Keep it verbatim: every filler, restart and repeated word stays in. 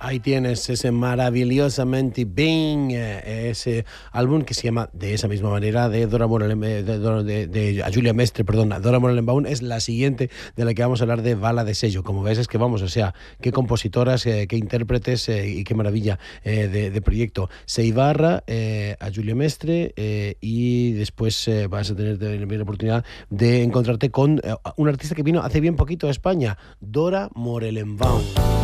Ahí tienes ese maravillosamente bien, eh, ese álbum que se llama de esa misma manera de Dora Morelenbaum, de, Dora- de, de a Julia Mestre, perdón, Dora Morelenbaum es la siguiente de la que vamos a hablar de Bala de Sello. Como ves es que vamos, o sea, qué compositoras, eh, qué intérpretes eh, y qué maravilla eh, de, de proyecto. Seibarra, eh, a Julia Mestre eh, y después eh, vas a tener de- la oportunidad de encontrarte con eh, un artista que vino hace bien poquito a España, Dora Morelenbaum.